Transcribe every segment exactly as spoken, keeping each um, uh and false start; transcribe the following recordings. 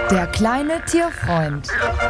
Der kleine Tierfreund.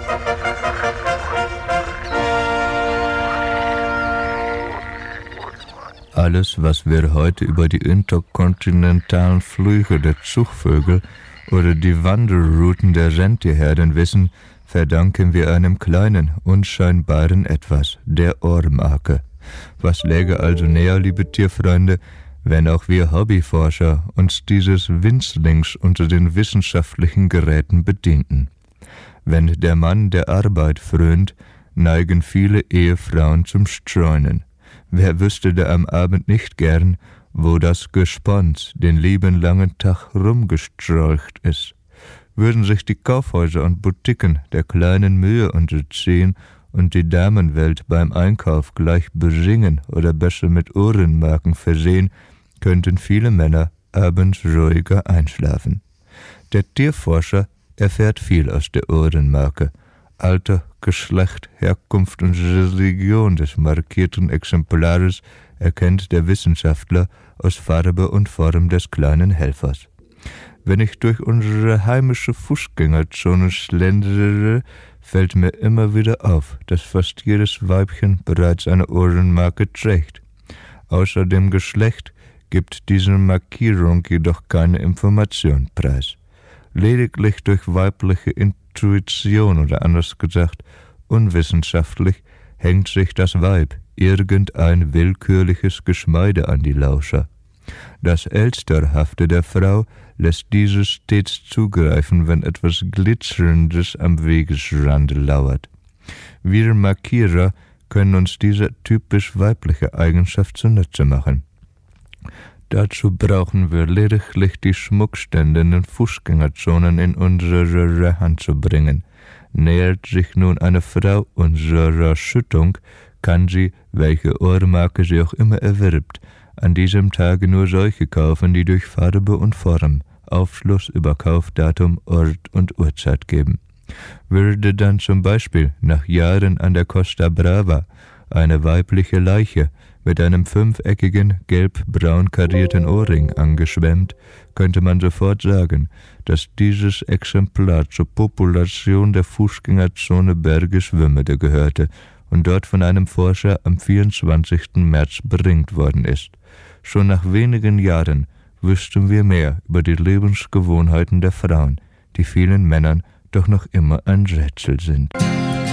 Alles, was wir heute über die interkontinentalen Flüge der Zugvögel oder die Wanderrouten der Rentierherden wissen, verdanken wir einem kleinen, unscheinbaren Etwas, der Ohrmarke. Was läge also näher, liebe Tierfreunde, wenn auch wir Hobbyforscher uns dieses Winzlings unter den wissenschaftlichen Geräten bedienten. Wenn der Mann der Arbeit frönt, neigen viele Ehefrauen zum Streunen. Wer wüsste da am Abend nicht gern, wo das Gespons den lieben langen Tag rumgestrolcht ist? Würden sich die Kaufhäuser und Boutiquen der kleinen Mühe unterziehen und die Damenwelt beim Einkauf gleich besingen oder besser mit Ohrenmarken versehen, könnten viele Männer abends ruhiger einschlafen. Der Tierforscher erfährt viel aus der Ohrenmarke. Alter, Geschlecht, Herkunft und Religion des markierten Exemplares erkennt der Wissenschaftler aus Farbe und Form des kleinen Helfers. Wenn ich durch unsere heimische Fußgängerzone schlendere, fällt mir immer wieder auf, dass fast jedes Weibchen bereits eine Ohrenmarke trägt. Außer dem Geschlecht gibt diese Markierung jedoch keine Information preis. Lediglich durch weibliche Intuition oder anders gesagt, unwissenschaftlich hängt sich das Weib irgendein willkürliches Geschmeide an die Lauscher. Das Elsterhafte der Frau lässt dieses stets zugreifen, wenn etwas Glitzerndes am Wegesrande lauert. Wir Markierer können uns diese typisch weibliche Eigenschaft zunutze machen. Dazu brauchen wir lediglich die Schmuckstände in den Fußgängerzonen in unsere Hand zu bringen. Nähert sich nun eine Frau unserer Schüttung, kann sie, welche Ohrmarke sie auch immer erwirbt, an diesem Tage nur solche kaufen, die durch Farbe und Form Aufschluss über Kaufdatum, Ort und Uhrzeit geben. Würde dann zum Beispiel nach Jahren an der Costa Brava eine weibliche Leiche mit einem fünfeckigen, gelb-braun karierten Ohrring angeschwemmt, könnte man sofort sagen, dass dieses Exemplar zur Population der Fußgängerzone Bergisch-Wümmede gehörte und dort von einem Forscher am vierundzwanzigsten März beringt worden ist. Schon nach wenigen Jahren wüssten wir mehr über die Lebensgewohnheiten der Frauen, die vielen Männern doch noch immer ein Rätsel sind.